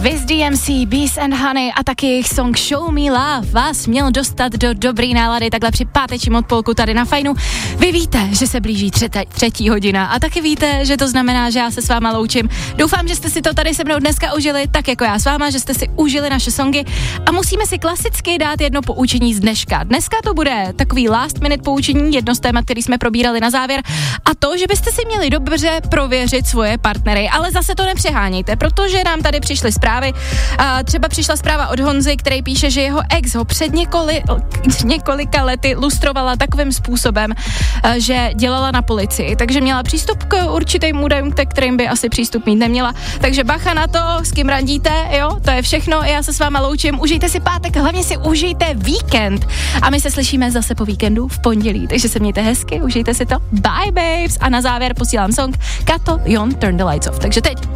Wiz DMC, Bees and Honey a taky jejich song Show Me Love vás měl dostat do dobrý nálady takhle při pátečním odpolku tady na Fajnu. Vy víte, že se blíží třetí hodina a taky víte, že to znamená, že já se s váma loučím. Doufám, že jste si to tady se mnou dneska užili, tak jako já s váma, že jste si užili naše songy a musíme si klasicky dát jedno poučení z dneška. Dneska to bude takový last minute poučení, jedno z témat, který jsme probírali na závěr, a to, že byste si měli dobře prověřit svoje partnery, ale zase to nepřehánějte, protože nám tady přišly zprávy. Třeba přišla zpráva od Honzy, který píše, že jeho ex ho před několika lety lustrovala takovým způsobem, že dělala na policii, takže měla přístup k určitým údajům, k kterým by asi přístup mít neměla. Takže bacha na to, s kým randíte, jo, to je všechno. Já se s váma loučím, užijte si pátek, hlavně si užijte víkend. A my se slyšíme zase po víkendu v pondělí, takže se mějte hezky, užijte si to. Bye babes. A na závěr posílám song Kato Jon Turn the Lights Off. Takže teď